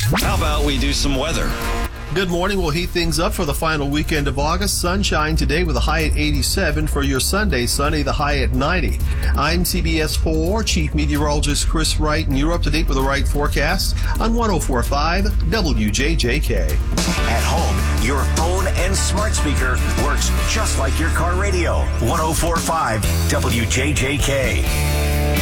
How about we do some weather? Good morning. We'll heat things up for the final weekend of August. Sunshine today with a high at 87. For your Sunday, sunny, the high at 90. I'm CBS 4 Chief Meteorologist Chris Wright, and you're up to date with the right forecast on 104.5 WJJK. At home, your phone and smart speaker works just like your car radio. 104.5 WJJK.